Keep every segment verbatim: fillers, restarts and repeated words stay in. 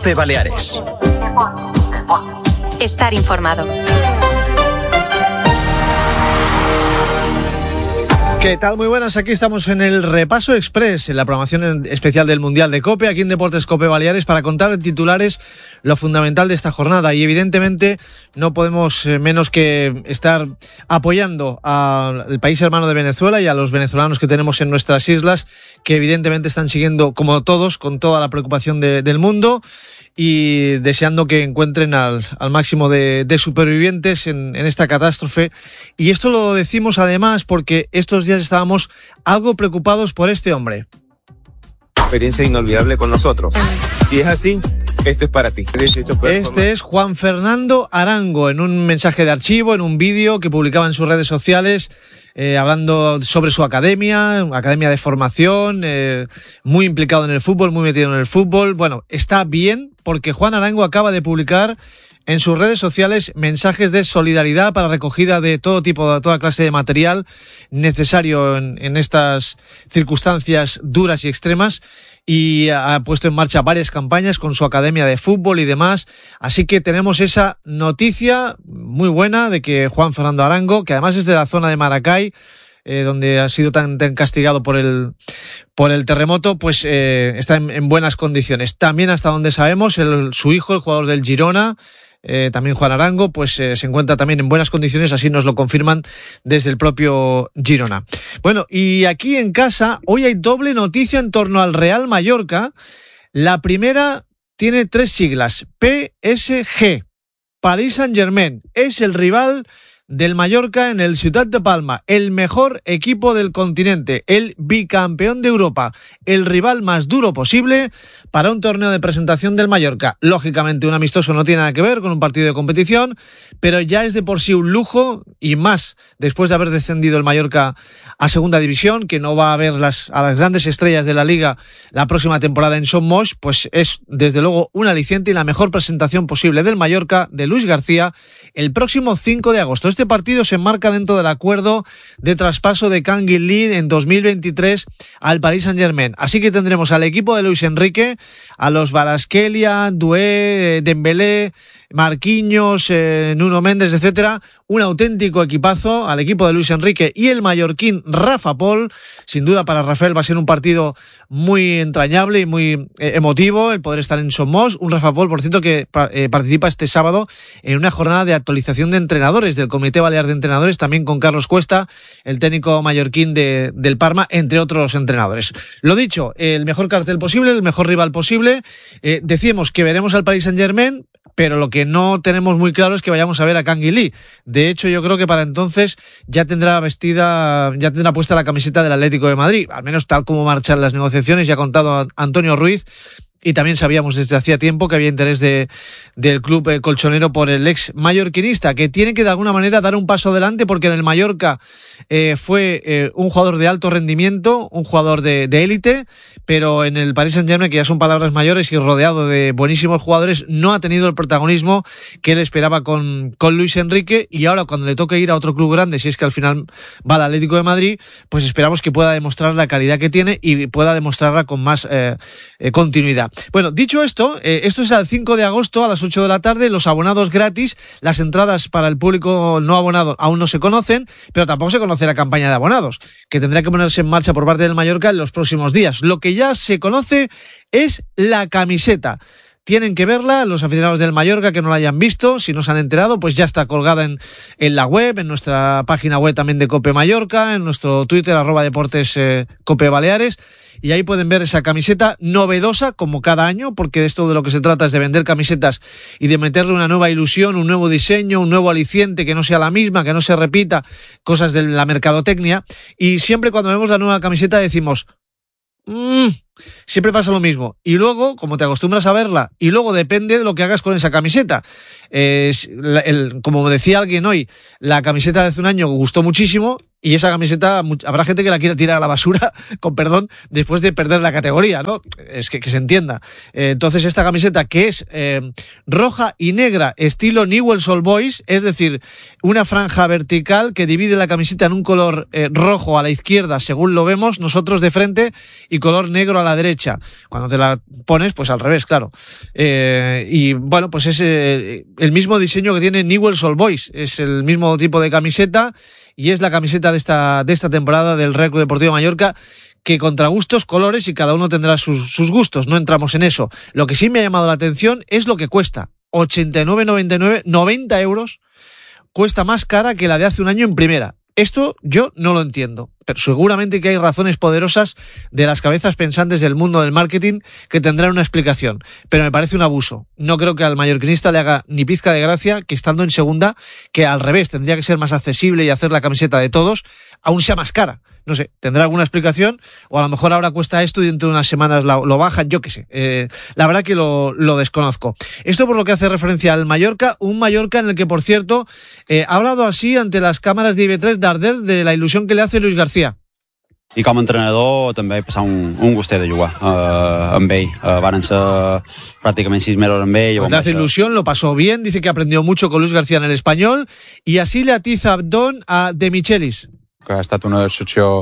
COPE Baleares. Estar informado. ¿Qué tal? Muy buenas, aquí estamos en el Repaso Express, en la programación especial del Mundial de COPE, aquí en Deportes COPE Baleares, para contar en titulares lo fundamental de esta jornada. Y evidentemente no podemos menos que estar apoyando al país hermano de Venezuela y a los venezolanos que tenemos en nuestras islas, que evidentemente están siguiendo, como todos, con toda la preocupación de, del mundo, y deseando que encuentren al, al máximo de, de supervivientes en, en esta catástrofe. Y esto lo decimos además porque estos días estábamos algo preocupados por este hombre. Experiencia inolvidable con nosotros. Si es así, esto es para ti. Este es Juan Fernando Arango, en un mensaje de archivo, en un vídeo que publicaba en sus redes sociales, eh, hablando sobre su academia, academia de formación, eh, muy implicado en el fútbol, muy metido en el fútbol. Bueno, está bien porque Juan Arango acaba de publicar en sus redes sociales mensajes de solidaridad para recogida de todo tipo, de toda clase de material necesario en, en estas circunstancias duras y extremas, y ha puesto en marcha varias campañas con su academia de fútbol y demás. Así que tenemos esa noticia muy buena de que Juan Fernando Arango, que además es de la zona de Maracay, eh, donde ha sido tan, tan castigado por el por el terremoto, pues eh, está en, en buenas condiciones. También, hasta donde sabemos, el, su hijo, el jugador del Girona, Eh, también Juan Arango, pues eh, se encuentra también en buenas condiciones, así nos lo confirman desde el propio Girona. Bueno, y aquí en casa hoy hay doble noticia en torno al Real Mallorca. La primera tiene tres siglas: P S G, Paris Saint-Germain. Es el rival del Mallorca en el Ciutat de Palma, el mejor equipo del continente, el bicampeón de Europa, el rival más duro posible para un torneo de presentación del Mallorca. Lógicamente un amistoso no tiene nada que ver con un partido de competición, pero ya es de por sí un lujo, y más después de haber descendido el Mallorca a segunda división, que no va a ver las, a las grandes estrellas de la liga la próxima temporada en Son Moix, pues es desde luego un aliciente y la mejor presentación posible del Mallorca de Luis García el próximo cinco de agosto. Este partido se enmarca dentro del acuerdo de traspaso de Kangin Lee en dos mil veintitrés al Paris Saint-Germain. Así que tendremos al equipo de Luis Enrique, a los Kvaratskhelia, Doué, Dembélé, Marquinhos, eh, Nuno Méndez, etcétera, un auténtico equipazo al equipo de Luis Enrique y el mallorquín Rafa Pol. Sin duda para Rafael va a ser un partido muy entrañable y muy eh, emotivo el poder estar en Son Moix. Un Rafa Pol, por cierto, que eh, participa este sábado en una jornada de actualización de entrenadores del Comité Balear de Entrenadores, también con Carlos Cuesta, el técnico mallorquín de, del Parma, entre otros entrenadores. Lo dicho, el mejor cartel posible, el mejor rival posible. Eh, decíamos que veremos al Paris Saint-Germain, pero lo que no tenemos muy claro es que vayamos a ver a Kangin Lee. De hecho, yo creo que para entonces ya tendrá vestida, ya tendrá puesta la camiseta del Atlético de Madrid, al menos tal como marchan las negociaciones. Ya ha contado Antonio Ruiz, y también sabíamos desde hacía tiempo que había interés de, del club eh, colchonero por el ex mallorquinista, que tiene que de alguna manera dar un paso adelante, porque en el Mallorca eh, fue eh, un jugador de alto rendimiento, un jugador de, de élite, pero en el Paris Saint-Germain, que ya son palabras mayores y rodeado de buenísimos jugadores, no ha tenido el protagonismo que él esperaba con, con Luis Enrique. Y ahora, cuando le toque ir a otro club grande, si es que al final va al Atlético de Madrid, pues esperamos que pueda demostrar la calidad que tiene y pueda demostrarla con más eh, eh, continuidad. Bueno, dicho esto, eh, esto es el cinco de agosto a las ocho de la tarde, los abonados gratis. Las entradas para el público no abonado aún no se conocen, pero tampoco se conoce la campaña de abonados, que tendrá que ponerse en marcha por parte del Mallorca en los próximos días. Lo que ya se conoce es la camiseta. Tienen que verla los aficionados del Mallorca que no la hayan visto. Si no se han enterado, pues ya está colgada en, en la web, en nuestra página web también de Cope Mallorca, en nuestro Twitter, arroba deportes eh, Cope Baleares. Y ahí pueden ver esa camiseta novedosa, como cada año, porque de esto de lo que se trata es de vender camisetas y de meterle una nueva ilusión, un nuevo diseño, un nuevo aliciente, que no sea la misma, que no se repita, cosas de la mercadotecnia. Y siempre cuando vemos la nueva camiseta decimos, mmm, siempre pasa lo mismo. Y luego, como te acostumbras a verla, y luego depende de lo que hagas con esa camiseta. Eh, el, como decía alguien hoy, la camiseta de hace un año gustó muchísimo, Y esa camiseta, habrá gente que la quiere tirar a la basura, con perdón, después de perder la categoría, ¿no? Es que, que se entienda. Eh, entonces, esta camiseta que es eh, roja y negra, estilo Newell's Old Boys, es decir, una franja vertical que divide la camiseta en un color eh, rojo a la izquierda, según lo vemos, nosotros de frente, y color negro a la derecha. Cuando te la pones, pues al revés, claro. Eh, y bueno, pues es eh, el mismo diseño que tiene Newell's Old Boys. Es el mismo tipo de camiseta y es la camiseta de esta, de esta temporada del Real Club Deportivo Mallorca, que contra gustos, colores, y cada uno tendrá sus, sus gustos. No entramos en eso. Lo que sí me ha llamado la atención es lo que cuesta. ochenta y nueve noventa y nueve, noventa euros. Cuesta más cara que la de hace un año en primera. Esto yo no lo entiendo, pero seguramente que hay razones poderosas de las cabezas pensantes del mundo del marketing que tendrán una explicación, pero me parece un abuso. No creo que al mallorquinista le haga ni pizca de gracia que estando en segunda, que al revés tendría que ser más accesible y hacer la camiseta de todos, aún sea más cara. No sé, tendrá alguna explicación, o a lo mejor ahora cuesta esto y dentro de unas semanas lo, lo bajan, yo qué sé. Eh, la verdad que lo, lo desconozco. Esto por lo que hace referencia al Mallorca, un Mallorca en el que, por cierto, eh, ha hablado así ante las cámaras de I B tres Darder de la ilusión que le hace Luis García. I com a entrenador també he passat un, un gustet de jugar uh, amb ell. Uh, van ser pràcticament sis mesos amb ell. Pues le hace ilusión, lo pasó bien, dice que aprendió mucho con Luis García en el español, y así le atiza Abdón a De Michelis. Que ha estat una decepció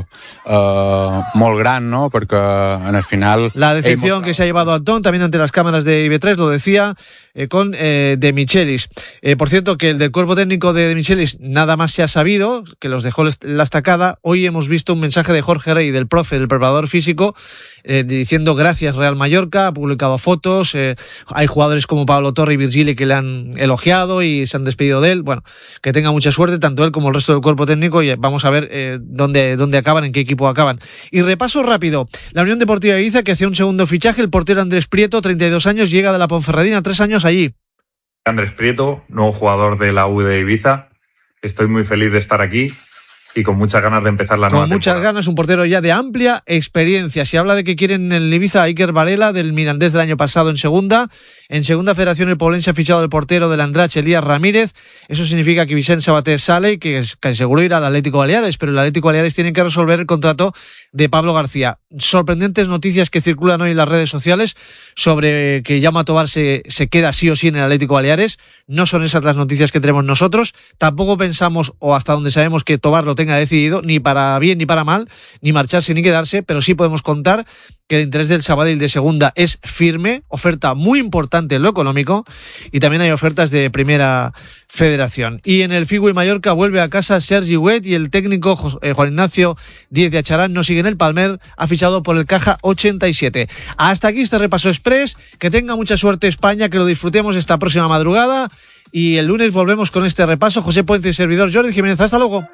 eh, molt gran, ¿no? Porque en el final... La decepción que se ha llevado Abdón, también ante las cámaras de I B tres, lo decía, eh, con eh, De Michelis. Eh, por cierto, que el del cuerpo técnico de De Michelis nada más se ha sabido, que los dejó la estacada. Hoy hemos visto un mensaje de Jorge Rey, del profe, del preparador físico, eh, diciendo gracias Real Mallorca, ha publicado fotos, eh, hay jugadores como Pablo Torre y Virgili que le han elogiado y se han despedido de él. Bueno, que tenga mucha suerte, tanto él como el resto del cuerpo técnico, y vamos a ver eh, dónde, dónde acaban, en qué equipo acaban. Y repaso rápido, la Unión Deportiva Ibiza, que hacía un segundo fichaje, el portero Andrés Prieto, treinta y dos años, llega de la Ponferradina, tres años allí. Andrés Prieto, nuevo jugador de la U de Ibiza. Estoy muy feliz de estar aquí y con muchas ganas de empezar la nueva temporada. Con muchas ganas, un portero ya de amplia experiencia. Se habla de que quieren en el Ibiza a Iker Varela, del Mirandés del año pasado en segunda. En segunda federación el Poblense ha fichado el portero del Andratx, Elías Ramírez. Eso significa que Vicente Sabater sale y que, que seguro irá al Atlético Baleares, pero el Atlético Baleares tiene que resolver el contrato de Pablo García. Sorprendentes noticias que circulan hoy en las redes sociales sobre que Jaume Tobar se, se queda sí o sí en el Atlético Baleares. No son esas las noticias que tenemos nosotros. Tampoco pensamos, o hasta donde sabemos, que Tobar lo tenga decidido, ni para bien ni para mal, ni marcharse ni quedarse, pero sí podemos contar que el interés del Sabadell de segunda es firme, oferta muy importante en lo económico, y también hay ofertas de primera federación. Y en el Figui Mallorca vuelve a casa Sergi Huet, y el técnico eh, Juan Ignacio Díez de Acharán no sigue en el Palmer, ha fichado por el Caja ochenta y siete. Hasta aquí este repaso express, que tenga mucha suerte España, que lo disfrutemos esta próxima madrugada, y el lunes volvemos con este repaso. José Puente y servidor Jordi Jiménez, hasta luego.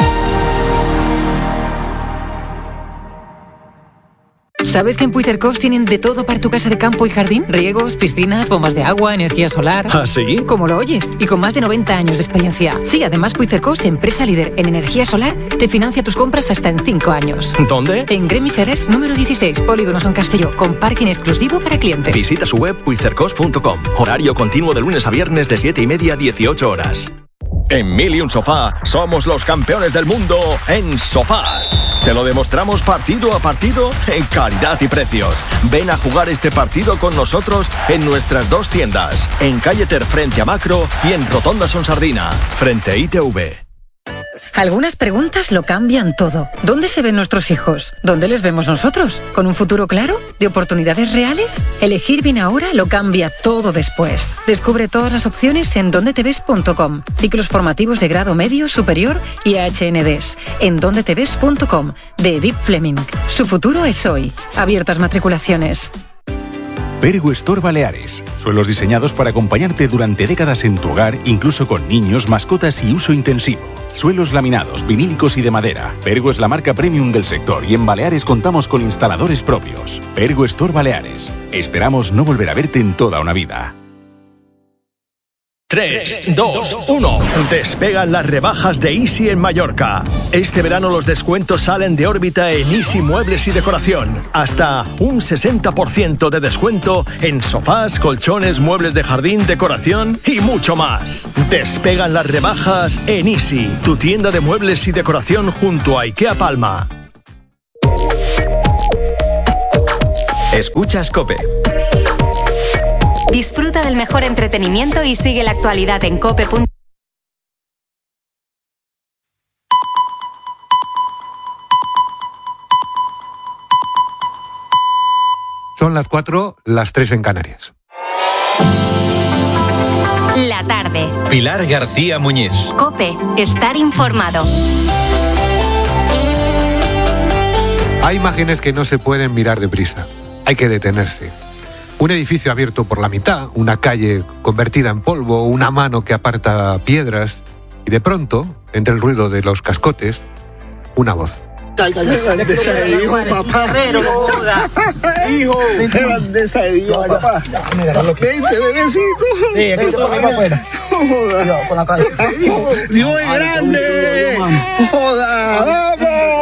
¿Sabes que en Puitercos tienen de todo para tu casa de campo y jardín? Riegos, piscinas, bombas de agua, energía solar... ¿Ah, sí? Como lo oyes, y con más de noventa años de experiencia. Sí, además Puitercos, empresa líder en energía solar, te financia tus compras hasta en cinco años. ¿Dónde? En Gremi Ferrers, número dieciséis, Polígonos en Castelló, con parking exclusivo para clientes. Visita su web puitercos punto com. Horario continuo de lunes a viernes de siete y media a dieciocho horas. En Mil y un Sofá somos los campeones del mundo en sofás. Te lo demostramos partido a partido en calidad y precios. Ven a jugar este partido con nosotros en nuestras dos tiendas, en Calle Ter frente a Macro y en Rotonda Sonsardina, frente a I T V. Algunas preguntas lo cambian todo. ¿Dónde se ven nuestros hijos? ¿Dónde les vemos nosotros? ¿Con un futuro claro? ¿De oportunidades reales? Elegir bien ahora lo cambia todo después. Descubre todas las opciones en donde te ves punto com. Ciclos formativos de grado medio, superior y H N Ds. En donde te ves punto com, de Edith Fleming. Su futuro es hoy. Abiertas matriculaciones. Pergo Store Baleares. Suelos diseñados para acompañarte durante décadas en tu hogar, incluso con niños, mascotas y uso intensivo. Suelos laminados, vinílicos y de madera. Pergo es la marca premium del sector y en Baleares contamos con instaladores propios. Pergo Store Baleares. Esperamos no volver a verte en toda una vida. tres, dos, uno. Despegan las rebajas de Easy en Mallorca. Este verano los descuentos salen de órbita en Easy Muebles y Decoración. Hasta un sesenta por ciento de descuento en sofás, colchones, muebles de jardín, decoración y mucho más. Despegan las rebajas en Easy, tu tienda de muebles y decoración junto a IKEA Palma. Escuchas COPE. Disfruta del mejor entretenimiento y sigue la actualidad en cope punto es. Son las cuatro, las tres en Canarias. La tarde. Pilar García Muñiz. COPE, estar informado. Hay imágenes que no se pueden mirar deprisa. Hay que detenerse. Un edificio abierto por la mitad, una calle convertida en polvo, una mano que aparta piedras y de pronto, entre el ruido de los cascotes, una voz. Ay, ay, ay, grandeza de Dios, papá. Hijo, qué grandeza de Dios, papá. Vente, bebecito. Sí, aquí todo vengo afuera. Joda. Con la cabeza. Dios es grande. Joda,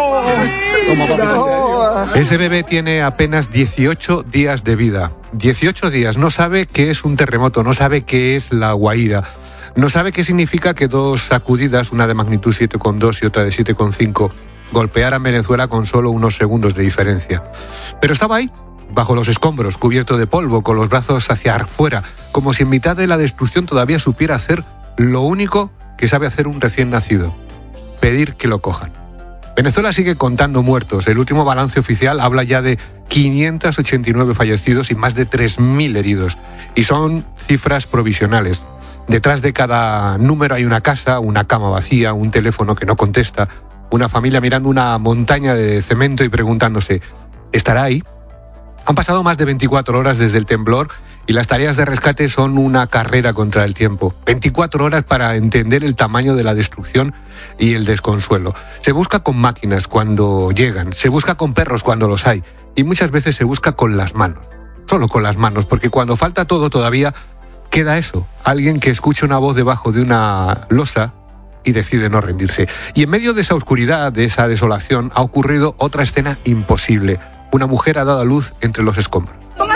vamos. Ese bebé tiene apenas dieciocho días de vida. dieciocho días. No sabe qué es un terremoto, no sabe qué es la Guaira. No sabe qué significa que dos sacudidas, una de magnitud siete coma dos y otra de siete coma cinco, golpearan Venezuela con solo unos segundos de diferencia. Pero estaba ahí, bajo los escombros, cubierto de polvo, con los brazos hacia afuera, como si en mitad de la destrucción todavía supiera hacer lo único que sabe hacer un recién nacido: pedir que lo cojan. Venezuela sigue contando muertos. El último balance oficial habla ya de quinientos ochenta y nueve fallecidos y más de tres mil heridos. Y son cifras provisionales. Detrás de cada número hay una casa, una cama vacía, un teléfono que no contesta, una familia mirando una montaña de cemento y preguntándose: ¿estará ahí? Han pasado más de veinticuatro horas desde el temblor y las tareas de rescate son una carrera contra el tiempo. veinticuatro horas para entender el tamaño de la destrucción y el desconsuelo. Se busca con máquinas cuando llegan, se busca con perros cuando los hay y muchas veces se busca con las manos. Solo con las manos, porque cuando falta todo todavía queda eso. Alguien que escucha una voz debajo de una losa y decide no rendirse. Y en medio de esa oscuridad, de esa desolación, ha ocurrido otra escena imposible. Una mujer ha dado a luz entre los escombros.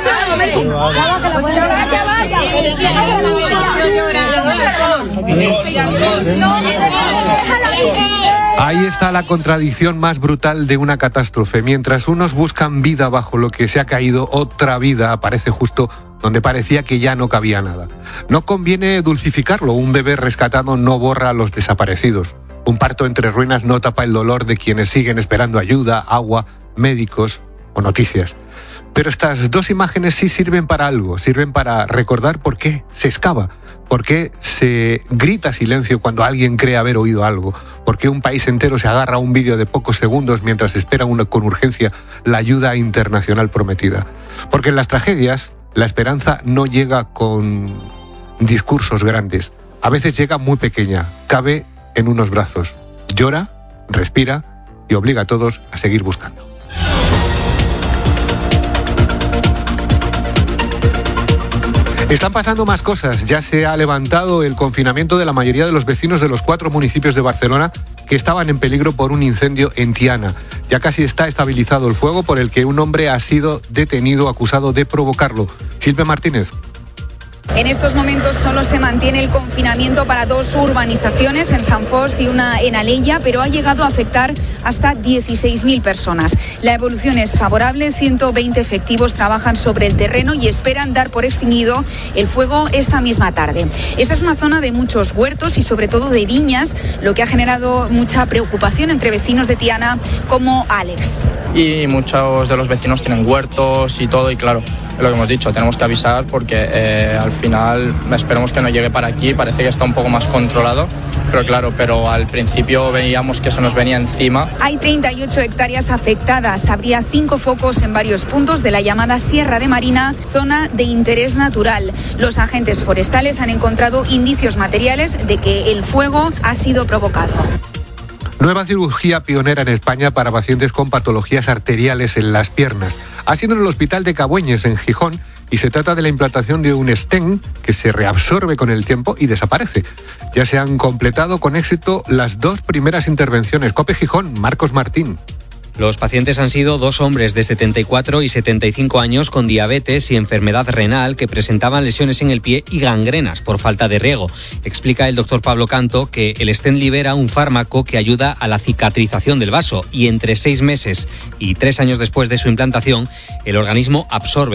Ahí está la contradicción más brutal de una catástrofe. Mientras unos buscan vida bajo lo que se ha caído, otra vida aparece justo donde parecía que ya no cabía nada. No conviene dulcificarlo. Un bebé rescatado no borra a los desaparecidos. Un parto entre ruinas no tapa el dolor de quienes siguen esperando ayuda, agua, médicos o noticias. Pero estas dos imágenes sí sirven para algo, sirven para recordar por qué se excava, por qué se grita silencio cuando alguien cree haber oído algo, por qué un país entero se agarra a un vídeo de pocos segundos mientras espera una, con urgencia la ayuda internacional prometida. Porque en las tragedias la esperanza no llega con discursos grandes, a veces llega muy pequeña, cabe en unos brazos, llora, respira y obliga a todos a seguir buscando. Están pasando más cosas. Ya se ha levantado el confinamiento de la mayoría de los vecinos de los cuatro municipios de Barcelona que estaban en peligro por un incendio en Tiana. Ya casi está estabilizado el fuego por el que un hombre ha sido detenido acusado de provocarlo. Silvia Martínez. En estos momentos solo se mantiene el confinamiento para dos urbanizaciones, en Sant Fost y una en Alella, pero ha llegado a afectar hasta dieciséis mil personas. La evolución es favorable, ciento veinte efectivos trabajan sobre el terreno y esperan dar por extinguido el fuego esta misma tarde. Esta es una zona de muchos huertos y sobre todo de viñas, lo que ha generado mucha preocupación entre vecinos de Tiana como Alex. Y muchos de los vecinos tienen huertos y todo, y claro, es lo que hemos dicho, tenemos que avisar porque eh, al final esperemos que no llegue para aquí, parece que está un poco más controlado, pero claro, pero al principio veíamos que eso nos venía encima. Hay treinta y ocho hectáreas afectadas, habría cinco focos en varios puntos de la llamada Sierra de Marina, zona de interés natural. Los agentes forestales han encontrado indicios materiales de que el fuego ha sido provocado. Nueva cirugía pionera en España para pacientes con patologías arteriales en las piernas. Ha sido en el Hospital de Cabueñes, en Gijón, y se trata de la implantación de un stent que se reabsorbe con el tiempo y desaparece. Ya se han completado con éxito las dos primeras intervenciones. COPE Gijón, Marcos Martín. Los pacientes han sido dos hombres de setenta y cuatro y setenta y cinco años con diabetes y enfermedad renal que presentaban lesiones en el pie y gangrenas por falta de riego. Explica el doctor Pablo Canto que el stent libera un fármaco que ayuda a la cicatrización del vaso y entre seis meses y tres años después de su implantación, el organismo absorbe